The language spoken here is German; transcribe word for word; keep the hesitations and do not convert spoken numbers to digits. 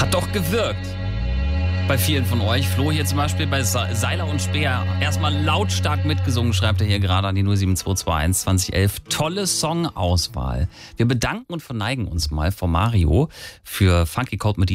Hat doch gewirkt. Bei vielen von euch. Flo hier zum Beispiel bei Seiler und Speer. Erstmal lautstark mitgesungen, schreibt er hier gerade an die null sieben zwei zwei eins zwanzig elf. Tolle Songauswahl. Wir bedanken und verneigen uns mal vor Mario für Funky Cold mit